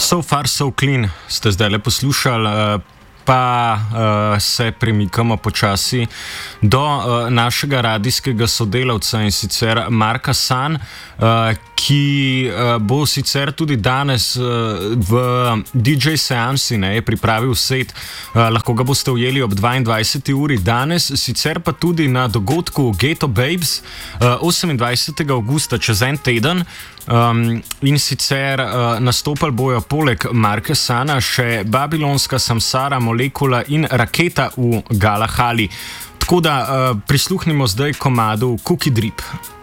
So Far So Clean ste zdaj le poslušali, pa se premikamo počasi do našega radijskega sodelavca, in sicer Marka San, ki bo sicer tudi danes v DJ seansi, je pripravil set, lahko ga boste ujeli ob 22. uri danes, sicer pa tudi na dogodku Ghetto Babes 28. avgusta, čez en teden. In sicer nastopali bojo poleg Marka Sana še Babylonska Samsara, Molekula in Raketa v Gala Hali. Tako da prisluhnimo zdaj komadu Cookie Drip.